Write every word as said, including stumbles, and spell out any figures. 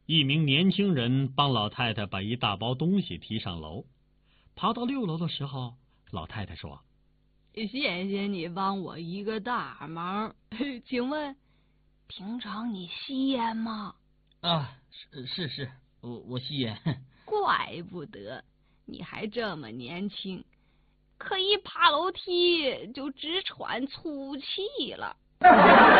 一名年轻人帮老太太把一大包东西提上楼。爬到六楼的时候，老太太说：“ 谢谢你帮我一个大忙，请问平常你吸烟吗？”“ 啊，是是是，我我吸烟。”“ 怪不得你还这么年轻，可一爬楼梯就直喘粗气了。”